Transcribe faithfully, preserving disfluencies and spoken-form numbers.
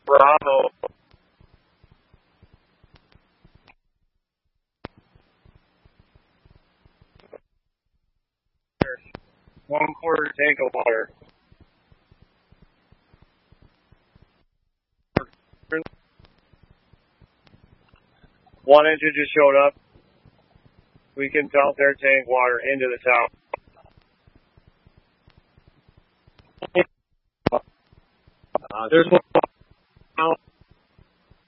Bravo. One quarter tank of water. One engine just showed up. We can dump their tank water into the town. Uh, there's one.